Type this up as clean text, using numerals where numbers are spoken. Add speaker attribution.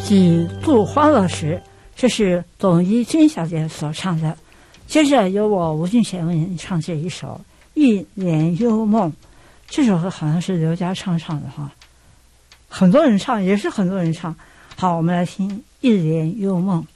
Speaker 1: 几度欢乐时，这是董一君小姐所唱的。接着由我吴俊贤为您唱这一首《一帘幽梦》，这首歌好像是刘家昌唱的哈，很多人唱，也是很多人唱。好，我们来听《一帘幽梦》。